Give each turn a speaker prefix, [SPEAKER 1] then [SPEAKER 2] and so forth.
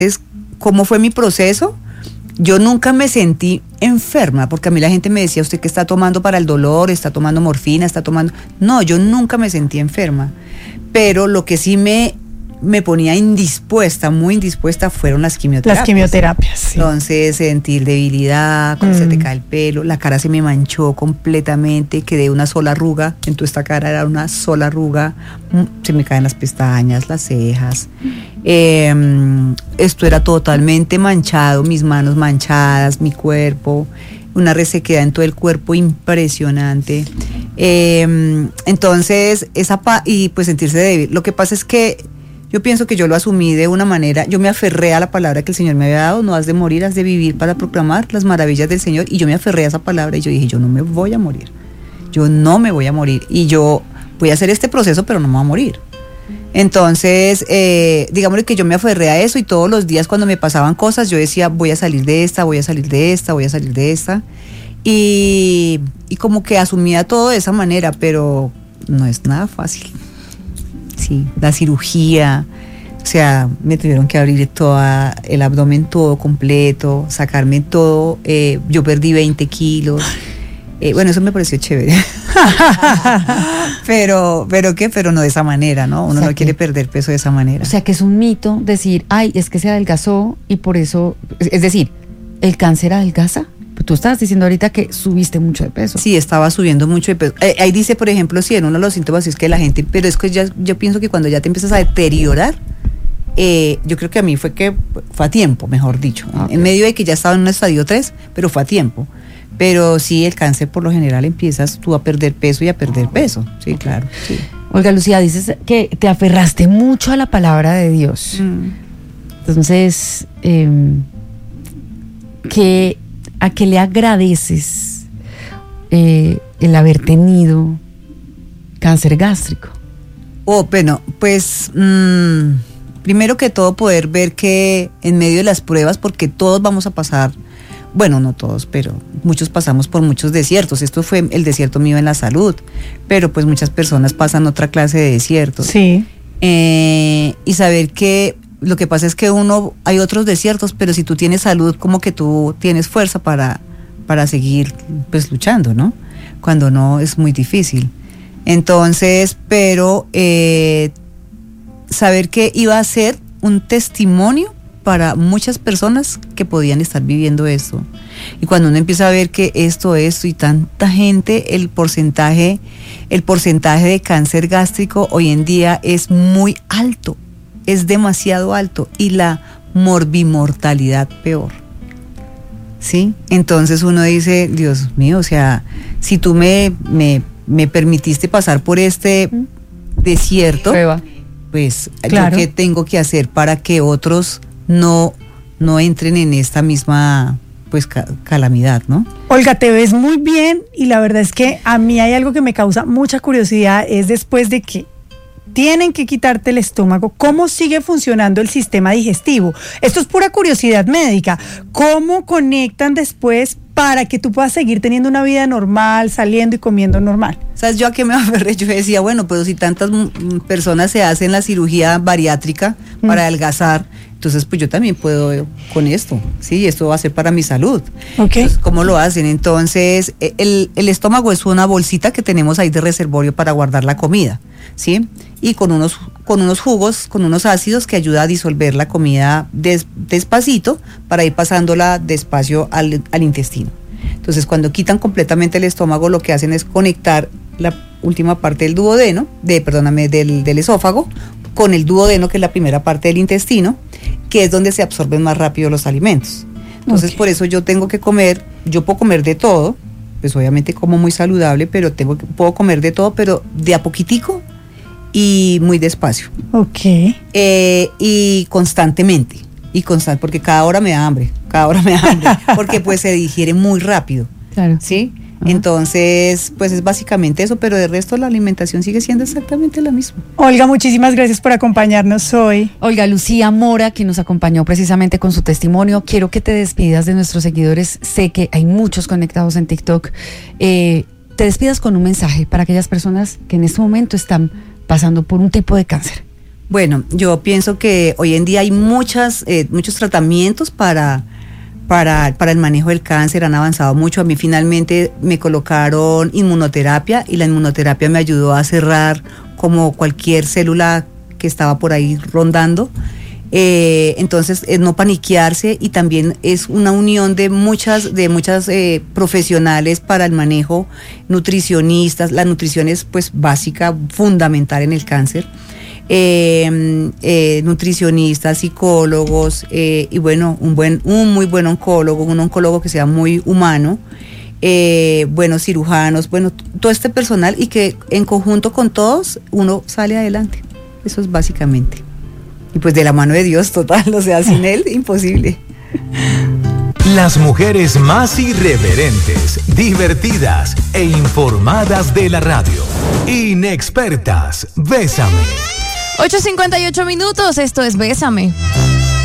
[SPEAKER 1] ¿Cómo fue mi proceso? Yo nunca me sentí enferma, porque a mí la gente me decía, ¿usted qué está tomando para el dolor? ¿Está tomando morfina? ¿Está tomando...? No, yo nunca me sentí enferma. Pero lo que sí me ponía indispuesta, muy indispuesta, fueron las quimioterapias.
[SPEAKER 2] Las quimioterapias, sí.
[SPEAKER 1] Entonces, sentir debilidad, cuando se te cae el pelo, la cara se me manchó completamente, quedé una sola arruga, en toda esta cara era una sola arruga, se me caen las pestañas, las cejas. Esto era totalmente manchado, mis manos manchadas, mi cuerpo, una resequedad en todo el cuerpo impresionante. Entonces, y pues sentirse débil. Lo que pasa es que yo pienso que yo lo asumí de una manera, yo me aferré a la palabra que el Señor me había dado, no has de morir, has de vivir para proclamar las maravillas del Señor, y yo me aferré a esa palabra y yo dije, yo no me voy a morir, y yo voy a hacer este proceso, pero no me voy a morir. Entonces, digámosle que yo me aferré a eso, y todos los días cuando me pasaban cosas, yo decía, voy a salir de esta, y como que asumía todo de esa manera, pero no es nada fácil. Sí, la cirugía, o sea, me tuvieron que abrir todo el abdomen todo completo, sacarme todo, yo perdí 20 kilos, bueno, eso me pareció chévere, pero no de esa manera, ¿no? Uno no quiere perder peso de esa manera.
[SPEAKER 3] O sea, que es un mito decir, ay, es que se adelgazó y por eso, es decir, ¿el cáncer adelgaza? Tú estabas diciendo ahorita que subiste mucho de peso.
[SPEAKER 1] Sí, estaba subiendo mucho de peso. Ahí dice, por ejemplo, si en uno de los síntomas es que la gente, pero es que yo pienso que cuando ya te empiezas a deteriorar, yo creo que a mí fue a tiempo, mejor dicho, okay. En medio de que ya estaba en un estadio 3, pero fue a tiempo. Pero sí, el cáncer por lo general empiezas tú a perder peso y a perder peso, sí, claro. Sí.
[SPEAKER 3] Olga Lucía, dices que te aferraste mucho a la palabra de Dios. Entonces, ¿a qué le agradeces el haber tenido cáncer gástrico?
[SPEAKER 1] Bueno, pues primero que todo poder ver que en medio de las pruebas, porque todos vamos a pasar, bueno, no todos, pero muchos pasamos por muchos desiertos. Esto fue el desierto mío en la salud, pero pues muchas personas pasan otra clase de desiertos.
[SPEAKER 2] Sí.
[SPEAKER 1] Y saber que lo que pasa es que hay otros desiertos, pero si tú tienes salud, como que tú tienes fuerza para seguir pues luchando, ¿no? Cuando no, es muy difícil. Entonces, pero saber que iba a ser un testimonio para muchas personas que podían estar viviendo esto. Y cuando uno empieza a ver que esto y tanta gente, el porcentaje de cáncer gástrico hoy en día es muy alto, es demasiado alto, y la morbimortalidad peor. ¿Sí? Entonces uno dice, Dios mío, o sea, si tú me permitiste pasar por este desierto,
[SPEAKER 3] prueba,
[SPEAKER 1] pues
[SPEAKER 2] claro.
[SPEAKER 1] ¿Yo qué tengo que hacer para que otros no entren en esta misma pues calamidad, ¿no?
[SPEAKER 2] Olga, te ves muy bien, y la verdad es que a mí hay algo que me causa mucha curiosidad, es después de que tienen que quitarte el estómago, ¿cómo sigue funcionando el sistema digestivo? Esto es pura curiosidad médica. ¿Cómo conectan después para que tú puedas seguir teniendo una vida normal, saliendo y comiendo normal?
[SPEAKER 1] ¿Sabes yo a qué me aferré? Yo decía, bueno, pero si tantas personas se hacen la cirugía bariátrica para adelgazar, entonces pues yo también puedo con esto, ¿sí? Esto va a ser para mi salud.
[SPEAKER 2] Okay.
[SPEAKER 1] Entonces, ¿cómo lo hacen? Entonces, el estómago es una bolsita que tenemos ahí de reservorio para guardar la comida, ¿sí? Y con unos jugos, con unos ácidos que ayuda a disolver la comida despacito para ir pasándola despacio al intestino. Entonces, cuando quitan completamente el estómago, lo que hacen es conectar la última parte del duodeno, del esófago, con el duodeno, que es la primera parte del intestino, que es donde se absorben más rápido los alimentos. Entonces, okay. Por eso yo puedo comer de todo, pues obviamente como muy saludable, pero puedo comer de todo, pero de a poquitico y muy despacio.
[SPEAKER 2] Ok.
[SPEAKER 1] Y constantemente, porque cada hora me da hambre, porque pues se digiere muy rápido.
[SPEAKER 3] Claro.
[SPEAKER 1] ¿Sí? Ajá. Entonces, pues es básicamente eso, pero de resto la alimentación sigue siendo exactamente la misma.
[SPEAKER 2] Olga, muchísimas gracias por acompañarnos hoy.
[SPEAKER 3] Olga Lucía Mora, que nos acompañó precisamente con su testimonio. Quiero que te despidas de nuestros seguidores. Sé que hay muchos conectados en TikTok. Te despidas con un mensaje para aquellas personas que en este momento están pasando por un tipo de cáncer.
[SPEAKER 1] Bueno, yo pienso que hoy en día hay muchos tratamientos para el manejo del cáncer, han avanzado mucho. A mí finalmente me colocaron inmunoterapia y la inmunoterapia me ayudó a cerrar como cualquier célula que estaba por ahí rondando. Entonces es no paniquearse, y también es una unión de muchas profesionales para el manejo, nutricionistas. La nutrición es pues básica, fundamental en el cáncer. Nutricionistas, psicólogos, y bueno, un muy buen oncólogo, un oncólogo que sea muy humano, buenos cirujanos, bueno, todo este personal, y que en conjunto con todos uno sale adelante. Eso es básicamente. Y pues de la mano de Dios, total, o sea, sin él, imposible.
[SPEAKER 4] Las mujeres más irreverentes, divertidas e informadas de la radio. Inexpertas, Bésame.
[SPEAKER 5] 8:58 minutos, esto es Bésame.